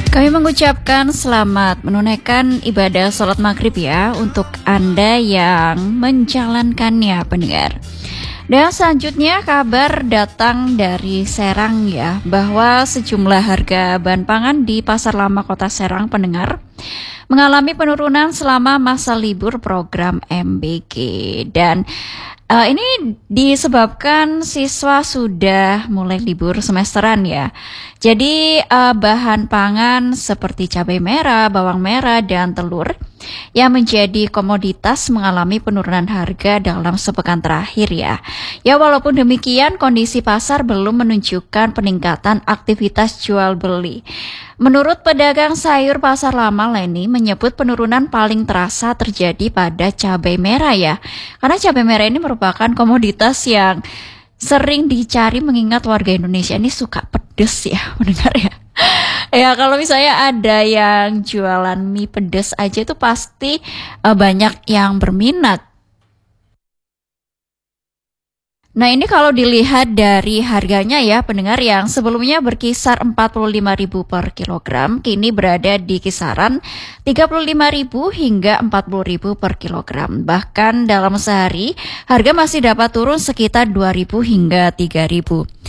Kami mengucapkan selamat menunaikan ibadah sholat maghrib ya untuk Anda yang menjalankannya, pendengar. Dan selanjutnya kabar datang dari Serang ya, bahwa sejumlah harga bahan pangan di Pasar Lama Kota Serang, pendengar, mengalami penurunan selama masa libur program MBG. Dan ini disebabkan siswa sudah mulai libur semesteran ya. Jadi bahan pangan seperti cabai merah, bawang merah, dan telur yang menjadi komoditas mengalami penurunan harga dalam sepekan terakhir ya. Ya, walaupun demikian kondisi pasar belum menunjukkan peningkatan aktivitas jual beli. Menurut pedagang sayur Pasar Lama, Leni menyebut penurunan paling terasa terjadi pada cabai merah ya. Karena cabai merah ini merupakan komoditas yang sering dicari mengingat warga Indonesia ini suka pedes ya, mendengar ya. Ya, kalau misalnya ada yang jualan mie pedes aja itu pasti banyak yang berminat. Nah, ini kalau dilihat dari harganya ya, pendengar, yang sebelumnya berkisar 45.000 per kilogram, kini berada di kisaran 35.000 hingga 40.000 per kilogram. Bahkan dalam sehari, harga masih dapat turun sekitar 2.000 hingga 3.000.